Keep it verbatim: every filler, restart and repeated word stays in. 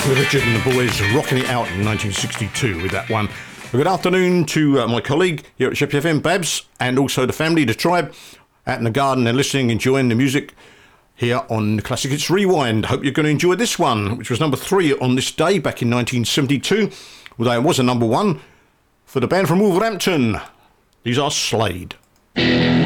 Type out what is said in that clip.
Richard and the boys rocking it out in nineteen sixty-two with that one. Good afternoon to uh, my colleague here at Sheppey F M, Babs, and also the family, the tribe, out in the garden. They're listening, enjoying the music here on the Classic Hits Rewind. Hope you're going to enjoy this one, which was number three on this day back in nineteen seventy-two, although it was a number one for the band from Wolverhampton. These are Slade.